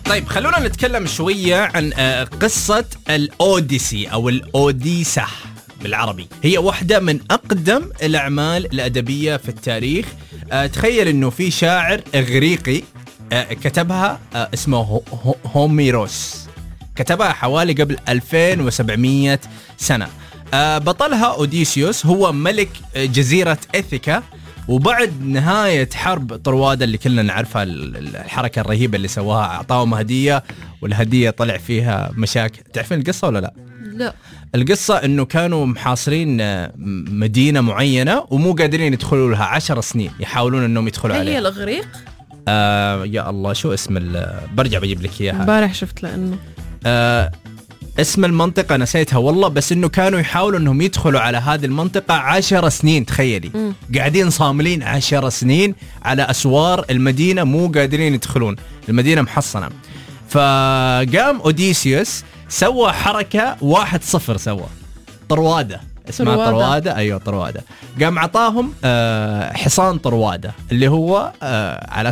طيب خلونا نتكلم شوية عن قصة الأوديسي أو الأوديسة بالعربي. هي واحدة من أقدم الأعمال الأدبية في التاريخ. تخيل أنه في شاعر إغريقي كتبها اسمه هوميروس، كتبها حوالي قبل 2700 سنة. بطلها أوديسيوس هو ملك جزيرة إثيكا، وبعد نهاية حرب طروادة اللي كلنا نعرفها، الحركة الرهيبة اللي سواها، أعطاهم هدية والهدية طلع فيها مشاكل. تعرفين القصة ولا لا؟ لا. القصة إنه كانوا محاصرين مدينة معينة ومو قادرين يدخلوا لها 10 سنين، يحاولون إنهم يدخلوا عليها. هي الإغريق؟ يا الله شو اسم برجع بجيب لك إياها. امبارح شفت لأنه اسم المنطقة نسيتها والله، بس إنه كانوا يحاولوا إنهم يدخلوا على هذه المنطقة 10 سنين. تخيلي قاعدين صاملين 10 سنين على أسوار المدينة، مو قادرين يدخلون، المدينة محصنة. فقام أوديسيوس سوى حركة 1-0، سوى طروادة، اسمها طروادة. أيوة طروادة. قام عطاهم حصان طروادة اللي هو على